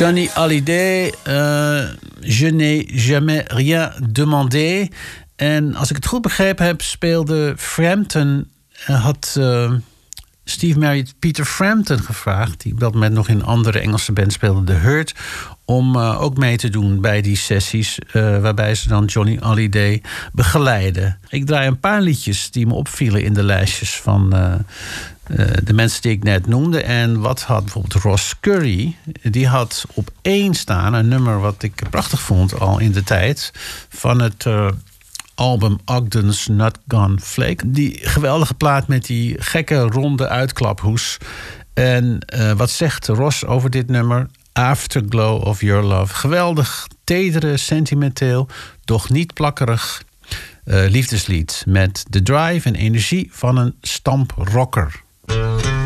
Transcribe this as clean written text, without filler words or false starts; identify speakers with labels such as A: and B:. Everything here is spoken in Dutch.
A: Johnny Hallyday, Je n'ai jamais rien demandé. En als ik het goed begrepen heb, speelde Frampton... had Steve Marriott Peter Frampton gevraagd... die op dat moment nog in een andere Engelse band speelde, The Hurt... om ook mee te doen bij die sessies... waarbij ze dan Johnny Hallyday begeleiden. Ik draai een paar liedjes die me opvielen in de lijstjes van... de mensen die ik net noemde. En wat had bijvoorbeeld Ross Curry? Die had op 1 staan een nummer wat ik prachtig vond al in de tijd... van het album Ogden's Not Gone Flake. Die geweldige plaat met die gekke ronde uitklaphoes. En wat zegt Ross over dit nummer? Afterglow of Your Love. Geweldig, tedere, sentimenteel, doch niet plakkerig liefdeslied... met de drive en energie van een stamprocker.